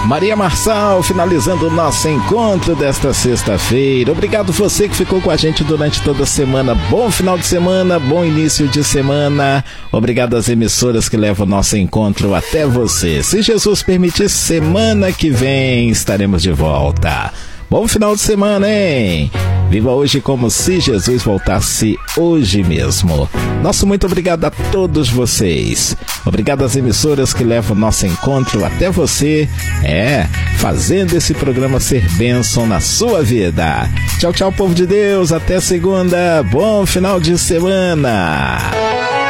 Maria Marçal, finalizando o nosso encontro desta sexta-feira. Obrigado você que ficou com a gente durante toda a semana. Bom final de semana, bom início de semana. Obrigado às emissoras que levam o nosso encontro até você. Se Jesus permitir, semana que vem estaremos de volta. Bom final de semana, hein? Viva hoje como se Jesus voltasse hoje mesmo. Nosso muito obrigado a todos vocês. Obrigado às emissoras que levam o nosso encontro até você. Fazendo esse programa ser bênção na sua vida. Tchau, tchau, povo de Deus. Até segunda. Bom final de semana.